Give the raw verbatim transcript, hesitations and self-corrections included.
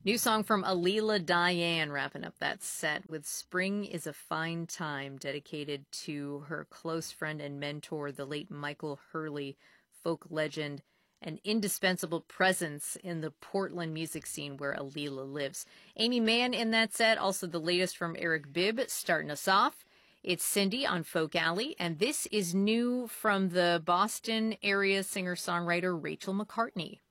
New song from Alila Diane, wrapping up that set with Spring is a Fine Time, dedicated to her close friend and mentor, the late Michael Hurley, folk legend, an indispensable presence in the Portland music scene where Alila lives. Amy Mann in that set, also the latest from Eric Bibb, starting us off. It's Cindy on Folk Alley, and this is new from the Boston area singer-songwriter Rachel McCartney.